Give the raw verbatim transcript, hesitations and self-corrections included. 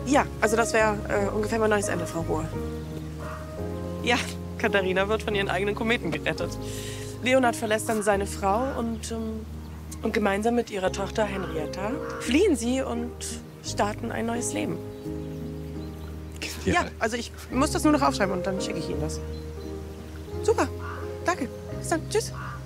Ja, also das wäre äh, ungefähr mein neues Ende, Frau Ruhr. Ja, Katharina wird von ihren eigenen Kometen gerettet. Leonard verlässt dann seine Frau und, ähm, und gemeinsam mit ihrer Tochter Henrietta fliehen sie und starten ein neues Leben. Ja, ja also ich muss das nur noch aufschreiben und dann schicke ich Ihnen das. Super, danke. Bis dann. Tschüss.